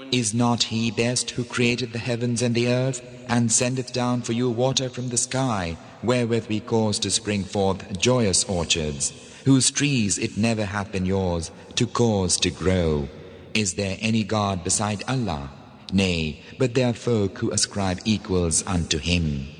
Is not He best who created the heavens and the earth, and sendeth down for you water from the sky, wherewith we cause to spring forth joyous orchards, whose trees it never hath been yours to cause to grow? Is there any God beside Allah? Nay, but there are folk who ascribe equals unto Him.